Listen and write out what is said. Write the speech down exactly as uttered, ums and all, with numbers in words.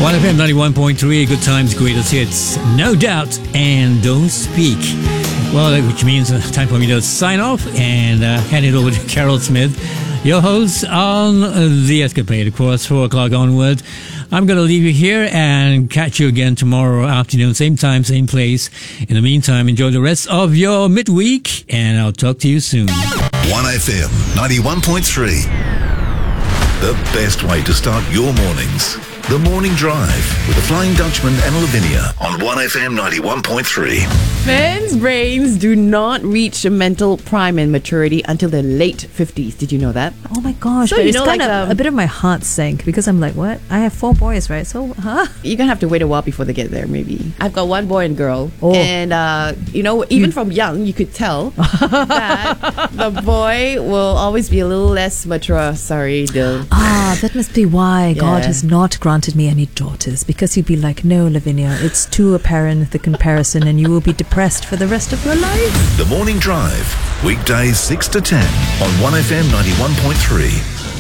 one F M ninety-one point three, Good Times, Greatest Hits, No Doubt, and Don't Speak. Well, which means uh, time for me to sign off and uh, hand it over to Carol Smith, your host on uh, The Escapade, of course, four o'clock onward. I'm going to leave you here and catch you again tomorrow afternoon, same time, same place. In the meantime, enjoy the rest of your midweek, and I'll talk to you soon. one F M ninety-one point three. The best way to start your mornings. The Morning Drive with the Flying Dutchman and Lavinia on one F M ninety-one point three. Men's brains do not reach mental prime and maturity until their late fifties. Did you know that? Oh my gosh, So but you it's know, kind like, of um, a bit of my heart sank because I'm like, what? I have four boys, right? So, huh? You're going to have to wait a while before they get there, maybe. I've got one boy and girl. Oh. And, uh, you know, even from young, you could tell that the boy will always be a little less mature. Sorry, Dylan. Ah, that must be why God Yeah. has not granted me any daughters, because he'd be like, no, Lavinia, it's too apparent, the comparison, and you will be depressed for the rest of your life. The Morning Drive, weekdays six to ten on one F M ninety-one point three.